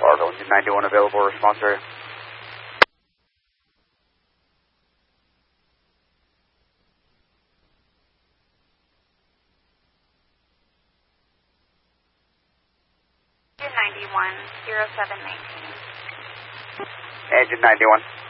Fargo, engine 91 available, response area. Engine 91, 0719. Engine 91.